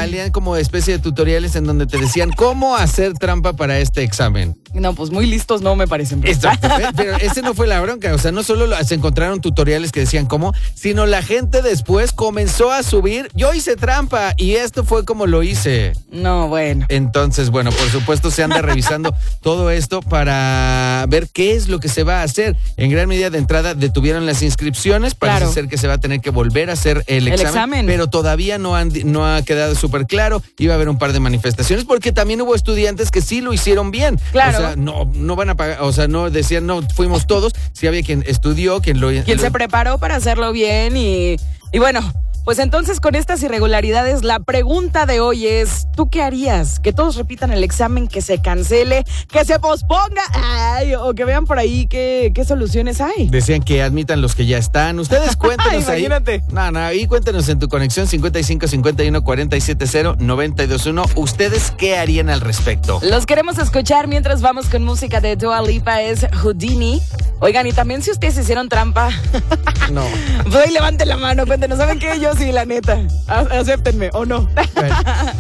salían como especie de tutoriales en donde te decían cómo hacer trampa para este examen. No, pues muy listos no me parecen. Exacto, pero ese no fue la bronca, o sea, no solo se encontraron tutoriales que decían cómo, sino la gente después comenzó a subir, yo hice trampa y esto fue como lo hice. No, bueno. Entonces, bueno, por supuesto se anda revisando todo esto para ver qué es lo que se va a hacer. En gran medida de entrada detuvieron las inscripciones, parece ser que se va a tener que volver a hacer el examen, pero todavía no ha quedado súper claro. Iba a haber un par de manifestaciones porque también hubo estudiantes que sí lo hicieron bien. Claro. O sea, no van a pagar, o sea, no decían, no, fuimos todos. Sí había quien estudió, quien se preparó para hacerlo bien y bueno, pues entonces con estas irregularidades la pregunta de hoy es, ¿tú qué harías? ¿Que todos repitan el examen, que se cancele, que se posponga? Ay, o que vean por ahí qué soluciones hay. Decían que admitan los que ya están. Ustedes cuéntenos ahí. Imagínate. Ahí cuéntenos en tu conexión 55 51 47 0 92 1. ¿Ustedes qué harían al respecto? Los queremos escuchar mientras vamos con música de Dua Lipa, es Houdini. Oigan, y también si ustedes hicieron trampa. No. Pues ahí levanten la mano, cuéntenos, ¿saben qué? Yo sí, la neta. Acéptenme, ¿o no? Bueno.